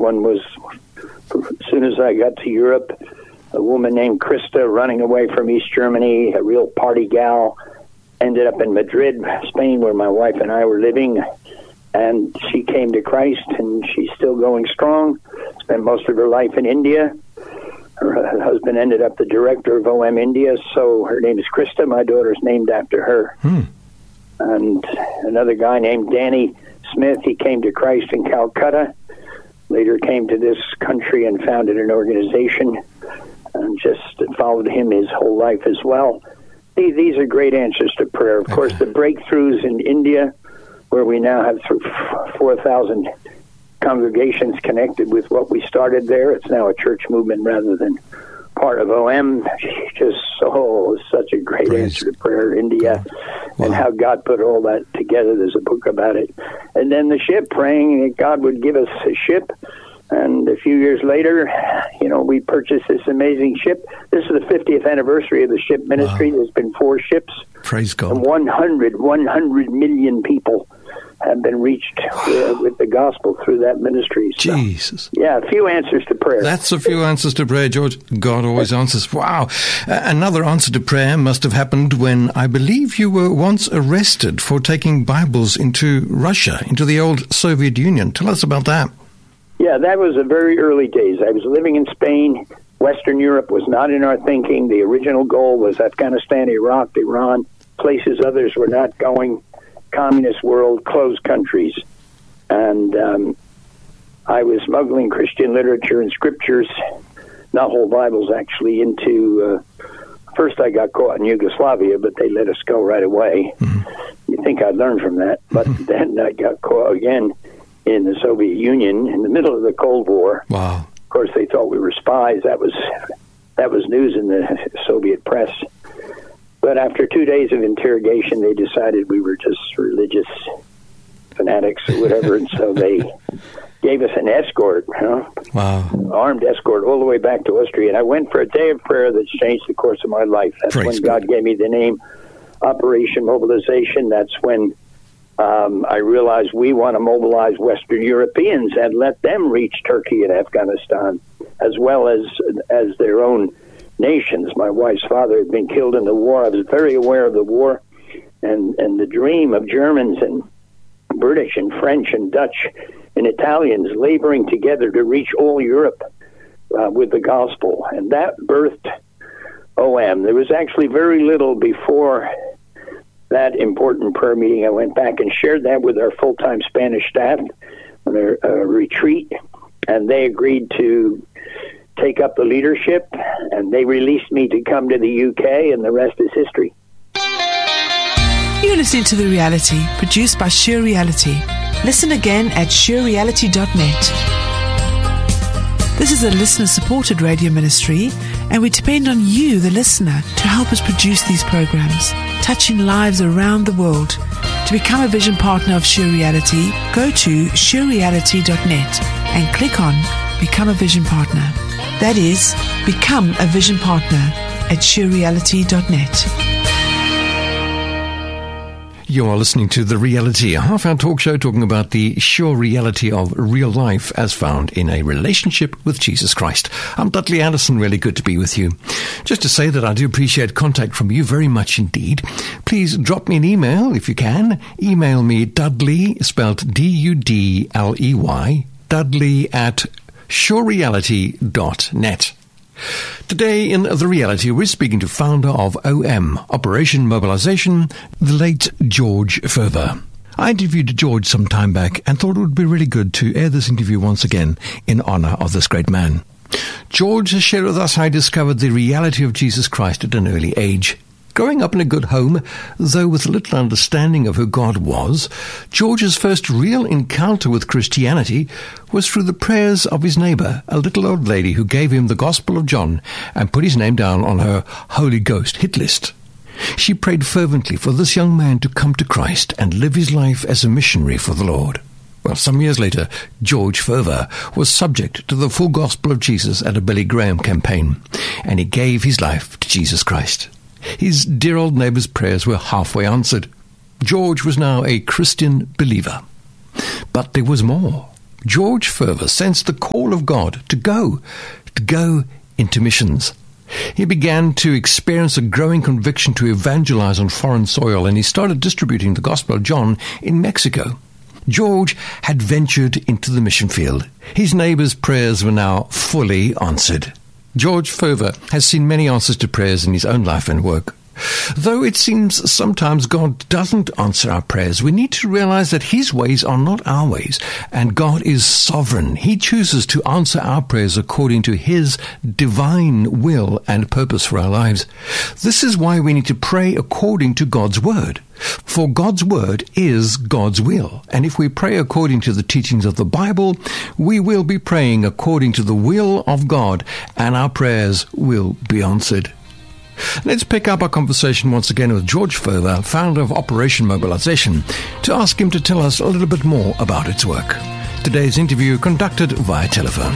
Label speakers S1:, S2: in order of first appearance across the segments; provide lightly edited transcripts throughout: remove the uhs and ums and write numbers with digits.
S1: one was, as soon as I got to Europe, a woman named Krista running away from East Germany, a real party gal, ended up in Madrid, Spain, where my wife and I were living. And she came to Christ, and she's still going strong. Spent most of her life in India. Her husband ended up the director of OM India, so her name is Krista. My daughter's named after her. And another guy named Danny Smith, he came to Christ in Calcutta. Later came to this country and founded an organization, and just followed him his whole life as well. These are great answers to prayer. Of course, the breakthroughs in India, where we now have 4,000 congregations connected with what we started there. It's now a church movement rather than part of OM. Just such a great answer to prayer, India, and how God put all that together. There's a book about it. And then the ship, praying that God would give us a ship. And a few years later, we purchased this amazing ship. This is the 50th anniversary of the ship ministry. There's been 4 ships.
S2: Praise God.
S1: And 100 million people have been reached with the gospel through that ministry. So,
S2: Jesus.
S1: Yeah, a few answers to prayer.
S2: That's a few answers to prayer, George. God always answers. Wow. Another answer to prayer must have happened when I believe you were once arrested for taking Bibles into Russia, into the old Soviet Union. Tell us about that.
S1: Yeah, that was the very early days. I was living in Spain. Western Europe was not in our thinking. The original goal was Afghanistan, Iraq, Iran, places others were not going. Communist world, closed countries. And I was smuggling Christian literature and scriptures, not whole Bibles actually, into... first I got caught in Yugoslavia, but they let us go right away. You think I'd learn from that. But then I got caught again in the Soviet Union in the middle of the Cold War.
S2: Wow.
S1: Of course, they thought we were spies. That was news in the Soviet press. But after 2 days of interrogation, they decided we were just religious fanatics or whatever, and so they gave us an escort, armed escort, all the way back to Austria. And I went for a day of prayer that's changed the course of my life. That's when God gave me the name Operation Mobilization. That's when I realized we want to mobilize Western Europeans and let them reach Turkey and Afghanistan, as well as their own nations. My wife's father had been killed in the war. I was very aware of the war and the dream of Germans and British and French and Dutch and Italians laboring together to reach all Europe with the gospel. And that birthed OM. There was actually very little before that important prayer meeting. I went back and shared that with our full-time Spanish staff on a retreat, and they agreed to take up the leadership, and they released me to come to the UK, and the rest is history.
S3: You're listening to The Reality, produced by Sure Reality. Listen again at surereality.net. This is a listener-supported radio ministry, and we depend on you, the listener, to help us produce these programs, touching lives around the world. To become a vision partner of Sure Reality, go to surereality.net and click on Become a Vision Partner. That is, become a vision partner at surereality.net.
S2: You are listening to The Reality, a half-hour talk show talking about the sure reality of real life as found in a relationship with Jesus Christ. I'm Dudley Anderson, really good to be with you. Just to say that I do appreciate contact from you very much indeed. Please drop me an email if you can. Email me Dudley, spelled D-U-D-L-E-Y, Dudley at surereality.net. Today in The Reality, we're speaking to founder of OM, Operation Mobilization, the late George Furber. I interviewed George some time back and thought it would be really good to air this interview once again in honor of this great man. George has shared with us how he discovered the reality of Jesus Christ at an early age. Growing up in a good home, though with little understanding of who God was, George's first real encounter with Christianity was through the prayers of his neighbour, a little old lady who gave him the Gospel of John and put his name down on her Holy Ghost hit list. She prayed fervently for this young man to come to Christ and live his life as a missionary for the Lord. Well, some years later, George Furber was subject to the full gospel of Jesus at a Billy Graham campaign, and he gave his life to Jesus Christ. His dear old neighbour's prayers were halfway answered. George was now a Christian believer. But there was more. George Further sensed the call of God to go into missions. He began to experience a growing conviction to evangelize on foreign soil, and he started distributing the Gospel of John in Mexico. George had ventured into the mission field. His neighbors' prayers were now fully answered. George Further has seen many answers to prayers in his own life and work. Though it seems sometimes God doesn't answer our prayers, we need to realize that His ways are not our ways, and God is sovereign. He chooses to answer our prayers according to His divine will and purpose for our lives. This is why we need to pray according to God's Word. For God's Word is God's will, and if we pray according to the teachings of the Bible, we will be praying according to the will of God, and our prayers will be answered. Let's pick up our conversation once again with George Further, founder of Operation Mobilization, to ask him to tell us a little bit more about its work. Today's interview conducted via telephone.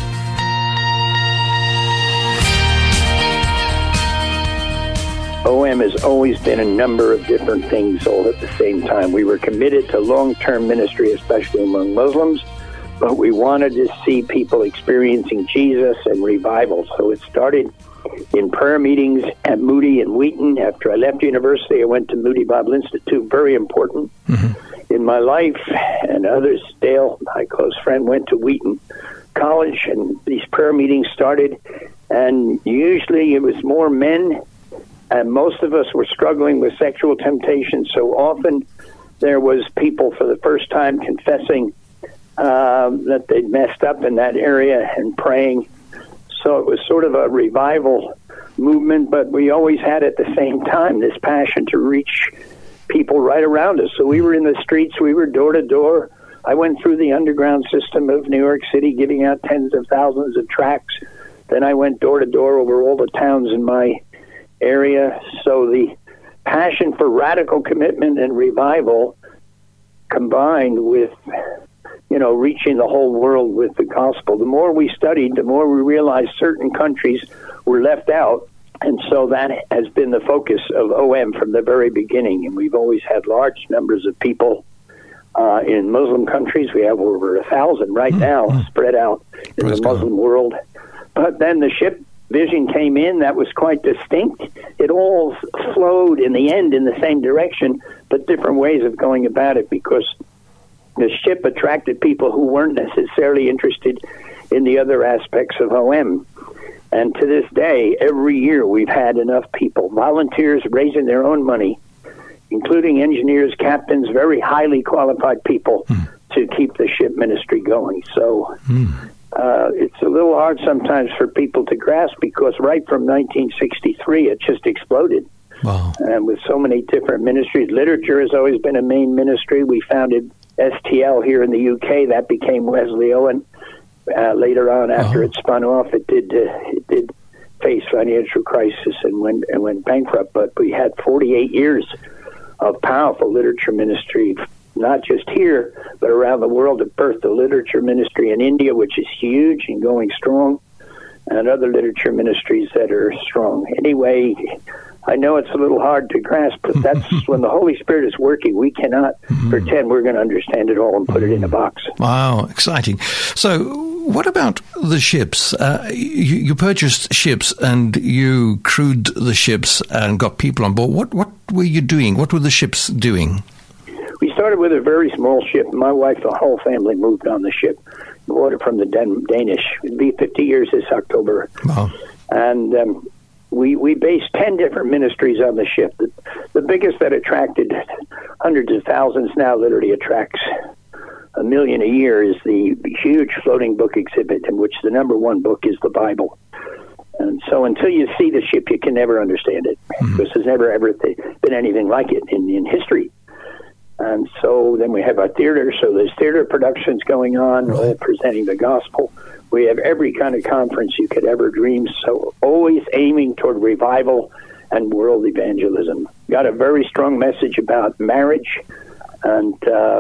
S1: OM has always been a number of different things all at the same time. We were committed to long-term ministry, especially among Muslims, but we wanted to see people experiencing Jesus and revival. So it started in prayer meetings at Moody and Wheaton. After I left university, I went to Moody Bible Institute, very important in my life, and others. Dale, my close friend, went to Wheaton College, and these prayer meetings started, and usually it was more men, and most of us were struggling with sexual temptation, so often there was people for the first time confessing that they'd messed up in that area and praying. So it was sort of a revival movement, but we always had at the same time this passion to reach people right around us. So we were in the streets, we were door to door. I went through the underground system of New York City, giving out tens of thousands of tracts. Then I went door to door over all the towns in my area. So the passion for radical commitment and revival combined with reaching the whole world with the gospel. The more we studied, the more we realized certain countries were left out, and so that has been the focus of OM from the very beginning, and we've always had large numbers of people in Muslim countries. We have over 1,000 right now spread out in the Muslim world. But then the ship vision came in that was quite distinct. It all flowed in the end in the same direction, but different ways of going about it, because the ship attracted people who weren't necessarily interested in the other aspects of OM. And to this day, every year we've had enough people, volunteers raising their own money, including engineers, captains, very highly qualified people to keep the ship ministry going. So it's a little hard sometimes for people to grasp, because right from 1963 it just exploded.
S2: Wow.
S1: And with so many different ministries, literature has always been a main ministry. We founded STL here in the UK. That became Wesley Owen. Later on, after it spun off, it did face financial crisis and went bankrupt. But we had 48 years of powerful literature ministry, not just here, but around the world. It birthed the literature ministry in India, which is huge and going strong, and other literature ministries that are strong. Anyway, I know it's a little hard to grasp, but that's when the Holy Spirit is working. We cannot pretend we're going to understand it all and put it in a box.
S2: Wow, exciting. So what about the ships? You purchased ships and you crewed the ships and got people on board. What were you doing? What were the ships doing?
S1: We started with a very small ship. My wife, the whole family moved on the ship. We bought it from the Danish. It'd be 50 years this October.
S2: Wow.
S1: And we based 10 different ministries on the ship. The biggest that attracted hundreds of thousands, now literally attracts 1 million a year, is the huge floating book exhibit, in which the number one book is the Bible. And so until you see the ship, you can never understand it, because there's never ever been anything like it in history. And so then we have our theater, so there's theater productions going on, all presenting the gospel. We have every kind of conference you could ever dream, so always aiming toward revival and world evangelism. Got a very strong message about marriage, and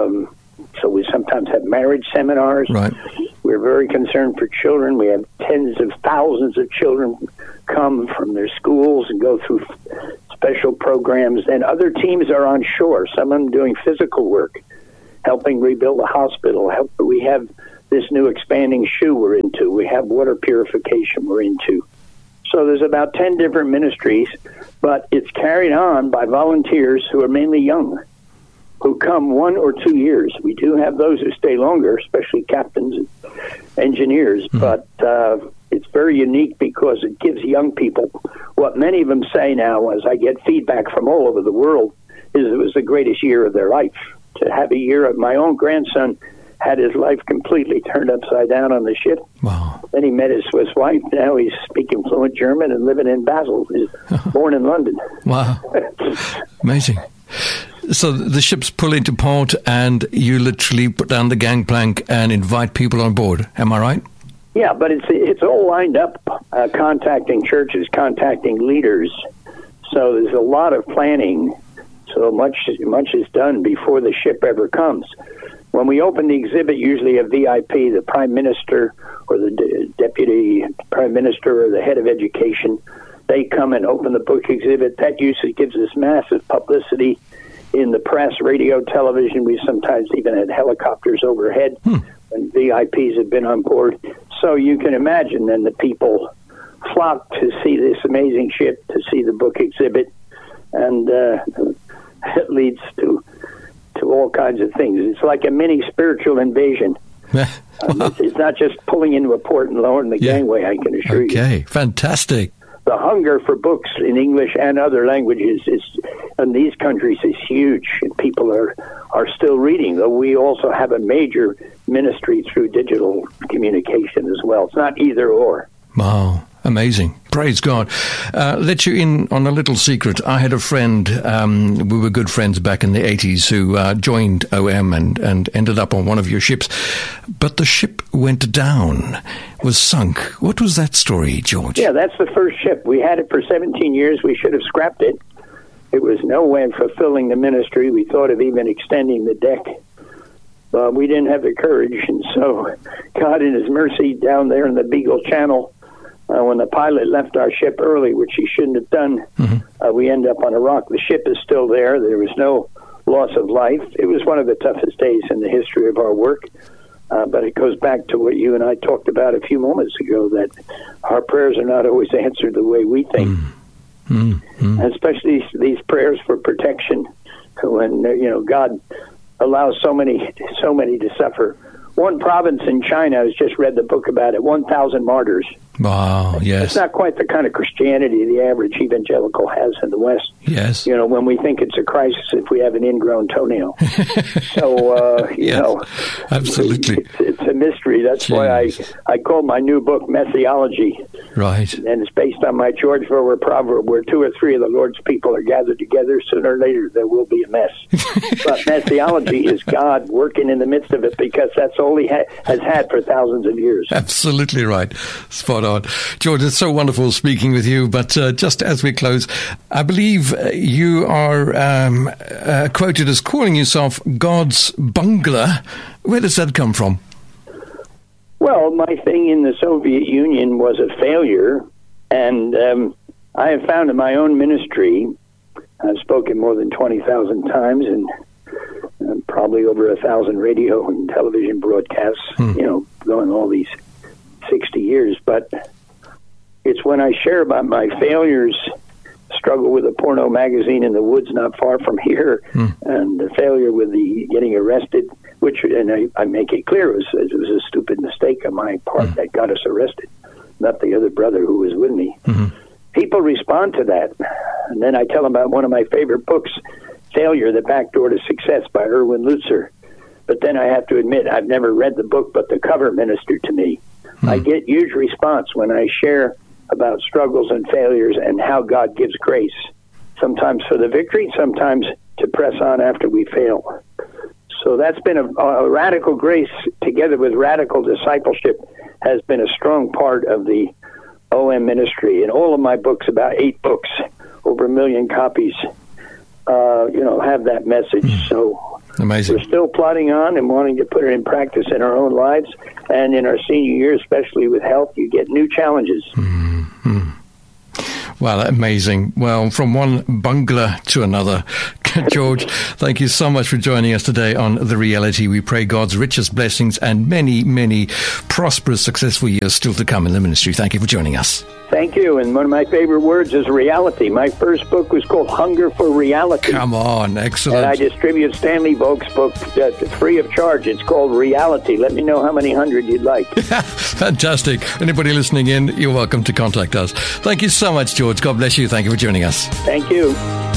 S1: so we sometimes have marriage seminars.
S2: Right.
S1: We're very concerned for children. We have tens of thousands of children come from their schools and go through special programs. And other teams are on shore, some of them doing physical work, helping rebuild a hospital. We have this new expanding shoe we're into. We have water purification we're into. So there's about 10 different ministries, but it's carried on by volunteers who are mainly young, who come 1 or 2 years. We do have those who stay longer, especially captains and engineers, but it's very unique because it gives young people what many of them say now, as I get feedback from all over the world, is it was the greatest year of their life. To have a year of my own grandson had his life completely turned upside down on the ship.
S2: Wow.
S1: Then he met his Swiss wife. Now he's speaking fluent German and living in Basel. He's born in London.
S2: Wow. Amazing. So the ships pull into port and you literally put down the gangplank and invite people on board. Am I right?
S1: Yeah, but it's all lined up, contacting churches, contacting leaders. So there's a lot of planning. So much is done before the ship ever comes. When we open the exhibit, usually a VIP, the Prime Minister or the Deputy Prime Minister or the Head of Education, they come and open the book exhibit. That usually gives us massive publicity in the press, radio, television. We sometimes even had helicopters overhead when VIPs have been on board. So you can imagine then the people flock to see this amazing ship, to see the book exhibit, and it leads to all kinds of things. It's like a mini spiritual invasion. It's not just pulling into a port and lowering the gangway, I can assure you.
S2: Okay, fantastic.
S1: The hunger for books in English and other languages in these countries is huge, and people are still reading, though we also have a major ministry through digital communication as well. It's not either or.
S2: Wow, amazing. Praise God. Let you in on a little secret. I had a friend, we were good friends back in the 80s, who joined OM and ended up on one of your ships. But the ship went down, was sunk. What was that story, George?
S1: Yeah, that's the first ship. We had it for 17 years. We should have scrapped it. It was no way of fulfilling the ministry. We thought of even extending the deck. But we didn't have the courage. And so God in his mercy down there in the Beagle Channel, when the pilot left our ship early, which he shouldn't have done, we ended up on a rock. The ship is still there. There was no loss of life. It was one of the toughest days in the history of our work. But it goes back to what you and I talked about a few moments ago, that our prayers are not always answered the way we think. Especially these prayers for protection, when God allows so many to suffer. One province in China has just read the book about it, 1,000 martyrs.
S2: Wow, yes.
S1: It's not quite the kind of Christianity the average evangelical has in the West.
S2: Yes.
S1: When we think it's a crisis if we have an ingrown toenail. So,
S2: absolutely.
S1: It's a mystery. That's why I call my new book Messiology.
S2: Right.
S1: And it's based on my George Verwer proverb, where 2 or 3 of the Lord's people are gathered together, sooner or later there will be a mess. But Messiology is God working in the midst of it, because that's all he has had for thousands of years.
S2: Absolutely right. Spot on. George, it's so wonderful speaking with you, but just as we close, I believe you are quoted as calling yourself God's bungler. Where does that come from?
S1: Well, my thing in the Soviet Union was a failure, and I have found in my own ministry, I've spoken more than 20,000 times, and probably over 1,000 radio and television broadcasts, going all these 60 years. But it's when I share about my failures, struggle with a porno magazine in the woods not far from here, and the failure with the getting arrested, and I make it clear it was a stupid mistake on my part that got us arrested, not the other brother who was with me. People respond to that. And then I tell them about one of my favorite books, Failure, The Back Door to Success by Erwin Lutzer. But then I have to admit, I've never read the book, but the cover ministered to me. I get huge response when I share about struggles and failures and how God gives grace, sometimes for the victory, sometimes to press on after we fail. So that's been a radical grace together with radical discipleship has been a strong part of the OM ministry. In all of my books, about 8 books, over 1 million copies, have that message. So
S2: amazing.
S1: We're still plodding on and wanting to put it in practice in our own lives. And in our senior year, especially with health, you get new challenges.
S2: Well, amazing. Well, from one bungler to another. George, thank you so much for joining us today on The Reality. We pray God's richest blessings and many, many prosperous, successful years still to come in the ministry. Thank you for joining us.
S1: Thank you. And one of my favorite words is reality. My first book was called Hunger for Reality.
S2: Come on. Excellent.
S1: And I distribute Stanley Volk's book free of charge. It's called Reality. Let me know how many hundred you'd like.
S2: Fantastic. Anybody listening in, you're welcome to contact us. Thank you so much, George. God bless you. Thank you for joining us.
S1: Thank you.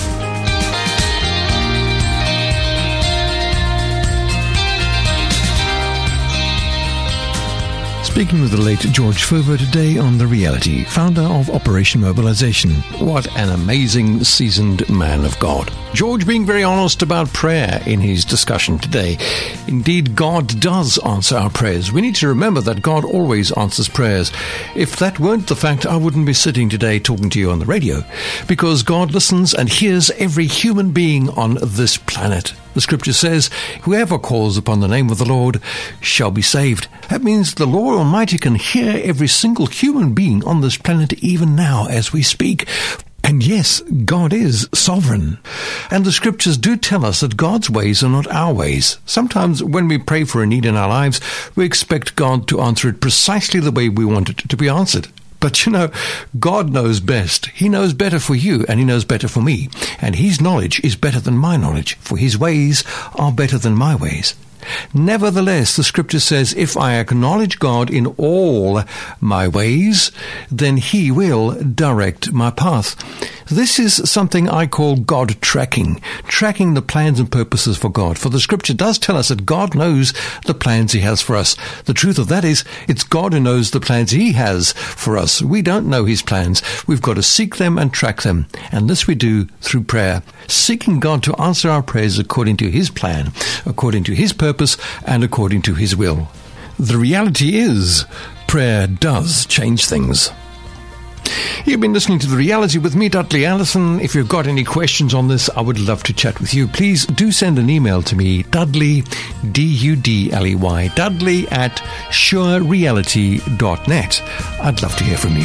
S2: Speaking with the late George Furber today on The Reality, founder of Operation Mobilization. What an amazing, seasoned man of God. George being very honest about prayer in his discussion today. Indeed, God does answer our prayers. We need to remember that God always answers prayers. If that weren't the fact, I wouldn't be sitting today talking to you on the radio, because God listens and hears every human being on this planet. The scripture says, whoever calls upon the name of the Lord shall be saved. That means the Lord Almighty can hear every single human being on this planet even now as we speak. And yes, God is sovereign. And the scriptures do tell us that God's ways are not our ways. Sometimes when we pray for a need in our lives, we expect God to answer it precisely the way we want it to be answered. But God knows best. He knows better for you, and He knows better for me. And His knowledge is better than my knowledge, for His ways are better than my ways. Nevertheless, the scripture says, if I acknowledge God in all my ways, then He will direct my path. This is something I call God tracking the plans and purposes for God. For the scripture does tell us that God knows the plans He has for us. The truth of that is, it's God who knows the plans He has for us. We don't know His plans. We've got to seek them and track them. And this we do through prayer, seeking God to answer our prayers according to His plan, according to His purpose, and according to His will. The reality is, prayer does change things. You've been listening to The Reality with me, Dudley Allison. If you've got any questions on this, I would love to chat with you. Please do send an email to me, Dudley, D-U-D-L-E-Y, Dudley at surereality.net. I'd love to hear from you.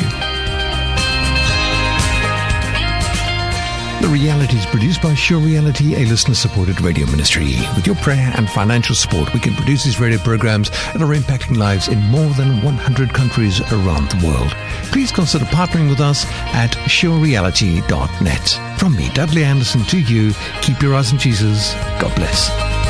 S2: The Reality is produced by Sure Reality, a listener-supported radio ministry. With your prayer and financial support, we can produce these radio programs and are impacting lives in more than 100 countries around the world. Please consider partnering with us at surereality.net. From me, Dudley Anderson, to you, keep your eyes on Jesus. God bless.